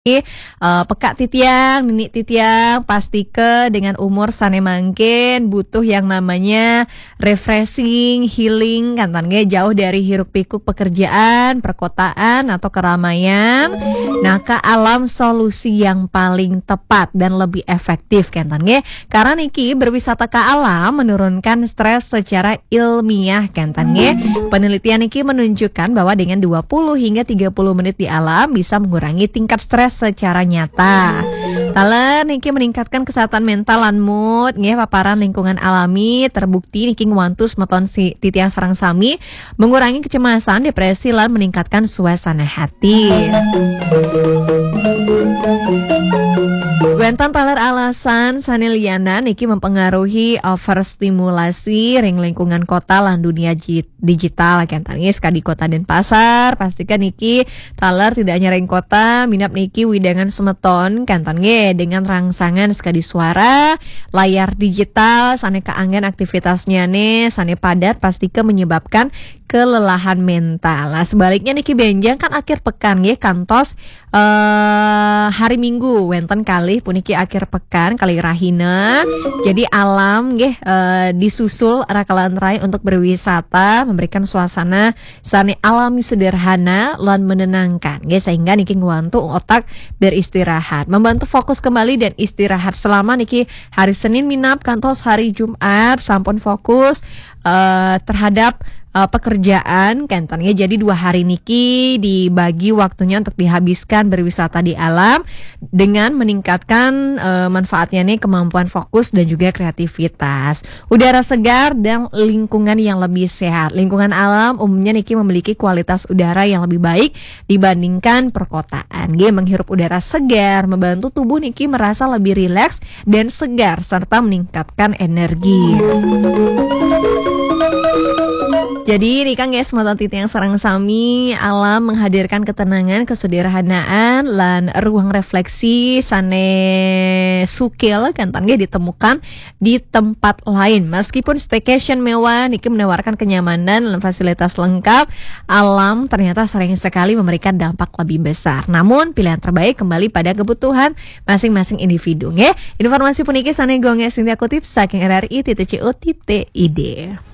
Pekak titiang, ninik titiang, pastike dengan umur sane mangkin butuh yang namanya refreshing, healing, kan jauh dari hiruk pikuk pekerjaan, perkotaan atau keramaian. Nah, ke alam solusi yang paling tepat dan lebih efektif kan karena niki berwisata ke alam menurunkan stres secara ilmiah kan Penelitian niki menunjukkan bahwa dengan 20 hingga 30 menit di alam bisa mengurangi tingkat stres secara nyata. Taler niki meningkatkan kesehatan mental lan mood nggih paparan lingkungan alami terbukti niki ngwantus meton si titiang sareng sami mengurangi kecemasan, depresi lan meningkatkan suasana hati. Wentan taler alasan saneliana niki mempengaruhi overstimulasi ring lingkungan kota lan dunia digital kan di kota Denpasar pastikan niki taler tidak hanya ring kota minap niki widangan semeton kan dengan rangsangan sekali suara layar digital sane kaangan aktivitasnya nih sane padat pastikan menyebabkan kelelahan mental. Nah, sebaliknya niki benjang kan akhir pekan nggih kantos hari Minggu wenten kali puniki akhir pekan kali rahina. Jadi alam nggih disusul rakalan rai untuk berwisata memberikan suasana sane alami sederhana lan menenangkan nggih sehingga niki ngwantu otak beristirahat, membantu fokus kembali dan istirahat selama niki hari Senin minap kantos hari Jumat sampun fokus terhadap pekerjaan kan jadi 2 hari niki dibagi waktunya untuk dihabiskan berwisata di alam dengan meningkatkan manfaatnya nih kemampuan fokus dan juga kreativitas, udara segar dan lingkungan yang lebih sehat. Lingkungan alam umumnya niki memiliki kualitas udara yang lebih baik dibandingkan perkotaan. Menghirup udara segar membantu tubuh niki merasa lebih rileks dan segar serta meningkatkan energi. Jadi ini kan guys moton titi yang sarang sami alam menghadirkan ketenangan, kesederhanaan lan ruang refleksi sane sukil kan ditemukan di tempat lain. Meskipun staycation mewah niki menawarkan kenyamanan dan fasilitas lengkap, alam ternyata sering sekali memberikan dampak lebih besar. Namun pilihan terbaik kembali pada kebutuhan masing-masing individu. Informasi puniki sane gonge Sintia kutip saking RRI.co.id.